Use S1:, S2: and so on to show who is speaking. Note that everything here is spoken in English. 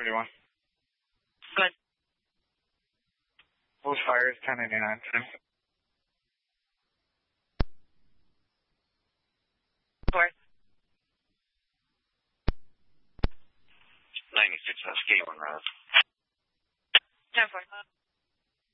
S1: 31.
S2: Good.
S1: Full fires, 1089.
S2: 4.
S3: 96 Husky, 1 route.
S2: 10-4.